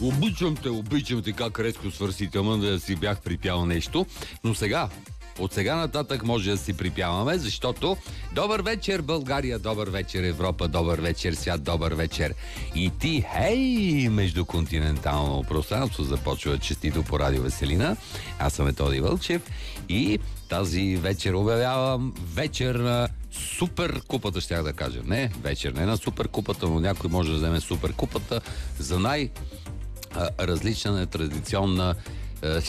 Обичам те, как резко свърсително да си бях припял нещо. Но сега, от сега нататък може да си припяваме, защото добър вечер България, добър вечер Европа, добър вечер свят, добър вечер и ти, хей, междуконтинентално пространство започва честито по Радио Веселина. Аз съм Методи Вълчев и тази вечер обявявам вечер на Суперкупата, щях да кажа. Не, вечер не на Суперкупата, но някой може да вземе Суперкупата за различна, нетрадиционна